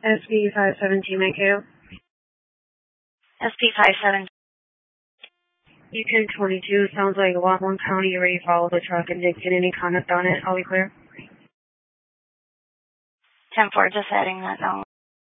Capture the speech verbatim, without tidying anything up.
S P five seventeen, make you. S P five seven. U ten twenty-two, sounds like Whatmore County. You already followed the truck and didn't get any conduct on it. All be clear? ten four, just adding that now.